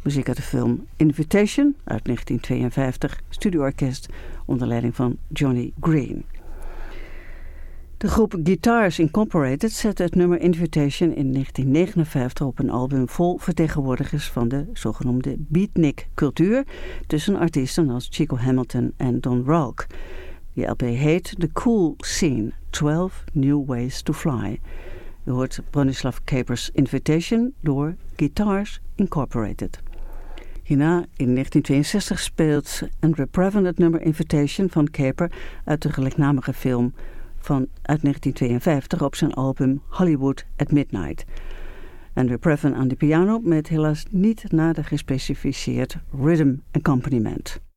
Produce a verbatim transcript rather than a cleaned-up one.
Muziek uit de film Invitation uit negentien tweeënvijftig, studioorkest onder leiding van Johnny Green. De groep Guitars Incorporated zette het nummer Invitation in negentien negenenvijftig op een album vol vertegenwoordigers van de zogenoemde beatnik-cultuur tussen artiesten als Chico Hamilton en Don Rolk. Die L P heet The Cool Scene, twelve New Ways to Fly. U hoort Bronislaw Kapers' Invitation door Guitars Incorporated. Hierna in negentien tweeënzestig speelt Andre Previn het nummer Invitation van Kaper uit de gelijknamige film van uit negentien tweeënvijftig op zijn album Hollywood at Midnight. Andre Previn aan de piano met helaas niet nader gespecificeerd rhythm accompaniment.